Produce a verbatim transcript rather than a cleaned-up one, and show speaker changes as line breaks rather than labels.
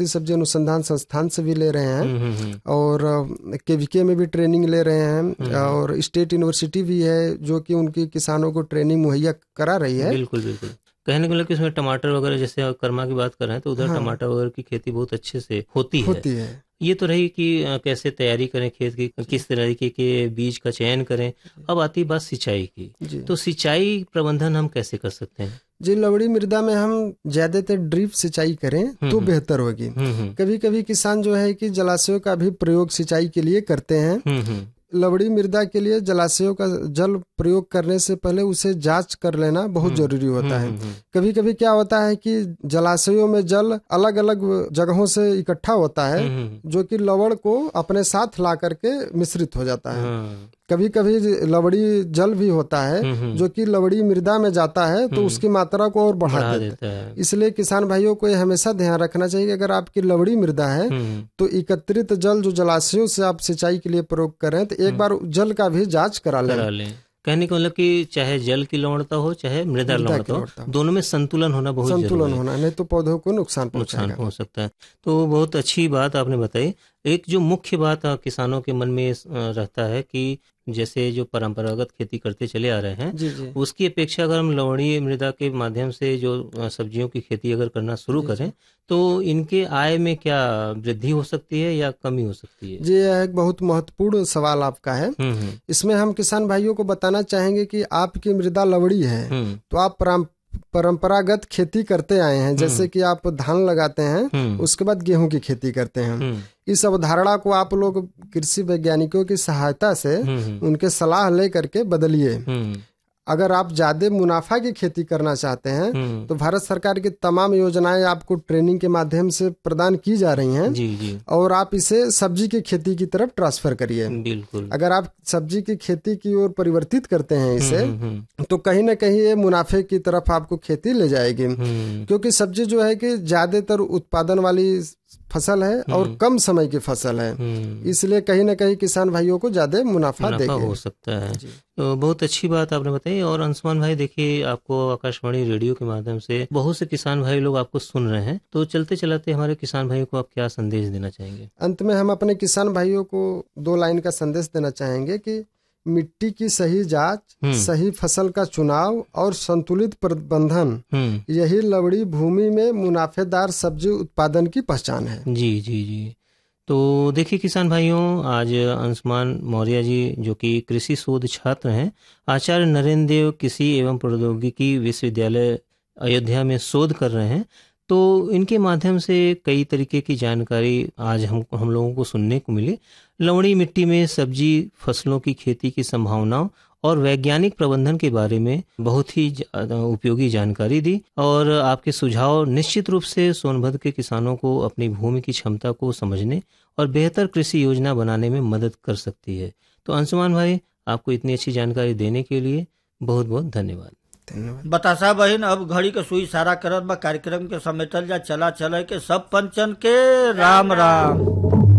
भारतीय सब्जी अनुसंधान संस्थान से भी ले रहे हैं और केवीके में भी ट्रेनिंग ले रहे हैं और स्टेट यूनिवर्सिटी भी है जो कि उनकी किसानों को ट्रेनिंग मुहैया करा रही है।
बिल्कुल बिल्कुल। कहने को लगे इसमें टमाटर वगैरह, जैसे कर्मा की बात कर रहे हैं तो उधर हाँ। टमाटर वगैरह की खेती बहुत अच्छे से होती है
होती है।
ये तो रही कि कैसे तैयारी करें खेत की, किस तरीके के बीज का चयन करें। अब आती बात सिंचाई की, तो सिंचाई प्रबंधन हम कैसे कर सकते हैं?
जी, लवड़ी मृदा में हम ज्यादातर ड्रिप सिंचाई करें तो बेहतर होगी। कभी कभी किसान जो है कि जलाशयों का भी प्रयोग सिंचाई के लिए करते हैं। लवड़ी मृदा के लिए जलाशयों का जल प्रयोग करने से पहले उसे जांच कर लेना बहुत जरूरी होता है। कभी कभी क्या होता है कि जलाशयों में जल अलग अलग जगहों से इकट्ठा होता है जो कि लवण को अपने साथ ला करके मिश्रित हो जाता है। कभी कभी लवड़ी जल भी होता है जो कि लवड़ी मृदा में जाता है तो उसकी मात्रा को और बढ़ा, बढ़ा देता है। इसलिए किसान भाइयों को यह हमेशा ध्यान रखना चाहिए कि अगर आपकी लवड़ी मृदा है तो एकत्रित जल जो जलाशयों से आप सिंचाई के लिए प्रयोग करें तो एक बार जल का भी जांच करा लें।
कहने का मतलब कि चाहे जल की लवणता हो चाहे मृदा लवणता हो, दोनों में संतुलन होना बहुत
संतुलन होना, नहीं तो पौधों को नुकसान
नुकसान हो सकता है। तो बहुत अच्छी बात आपने बताई। एक जो मुख्य बात किसानों के मन में रहता है कि जैसे जो परंपरागत खेती करते चले आ रहे हैं
जी जी।
उसकी अपेक्षा अगर हम लवणीय मृदा के माध्यम से जो सब्जियों की खेती अगर करना शुरू करें तो इनके आय में क्या वृद्धि हो सकती है या कमी हो सकती है?
जी, यह एक बहुत महत्वपूर्ण सवाल आपका है। इसमें हम किसान भाइयों को बताना चाहेंगे कि आपकी मृदा लवड़ी है तो आप परंपरागत खेती करते आए हैं, जैसे कि आप धान लगाते हैं उसके बाद गेहूं की खेती करते हैं। इस अवधारणा को आप लोग कृषि वैज्ञानिकों की सहायता से उनके सलाह ले करके बदलिए। अगर आप ज्यादा मुनाफा की खेती करना चाहते हैं तो भारत सरकार की तमाम योजनाएं आपको ट्रेनिंग के माध्यम से प्रदान की जा रही हैं
जी जी।
और आप इसे सब्जी की खेती की तरफ ट्रांसफर करिए।
बिल्कुल।
अगर आप सब्जी की खेती की ओर परिवर्तित करते हैं इसे तो कहीं ना कहीं ये मुनाफे की तरफ आपको खेती ले जाएगी, क्योंकि सब्जी जो है कि ज्यादातर उत्पादन वाली फसल है और कम समय की फसल है, इसलिए कहीं ना कहीं किसान भाइयों को ज्यादा मुनाफा देगा
हो सकता है। तो बहुत अच्छी बात आपने बताई। और अंशुमान भाई, देखिए आपको आकाशवाणी रेडियो के माध्यम से बहुत से किसान भाई लोग आपको सुन रहे हैं, तो चलते चलाते हमारे किसान भाइयों को आप क्या संदेश देना चाहेंगे?
अंत में हम अपने किसान भाइयों को दो लाइन का संदेश देना चाहेंगे कि मिट्टी की सही जांच, सही फसल का चुनाव और संतुलित प्रबंधन, यही लवड़ी भूमि में मुनाफेदार सब्जी उत्पादन की पहचान है।
जी जी जी। तो देखिए किसान भाइयों, आज अंशुमान मौर्य जी जो कि कृषि शोध छात्र हैं, आचार्य नरेंद्र देव कृषि एवं प्रौद्योगिकी विश्वविद्यालय अयोध्या में शोध कर रहे हैं, तो इनके माध्यम से कई तरीके की जानकारी आज हम हम लोगों को सुनने को मिली। लवणी मिट्टी में सब्जी फसलों की खेती की संभावनाओं और वैज्ञानिक प्रबंधन के बारे में बहुत ही उपयोगी जानकारी दी और आपके सुझाव निश्चित रूप से सोनभद्र के किसानों को अपनी भूमि की क्षमता को समझने और बेहतर कृषि योजना बनाने में मदद कर सकती है। तो अंशुमान भाई, आपको इतनी अच्छी जानकारी देने के लिए बहुत बहुत धन्यवाद।
बतासा बहिन, अब घड़ी के सुई सारा करत बा, कार्यक्रम के समेटल जा, चला चला के सब पंचन के राम राम।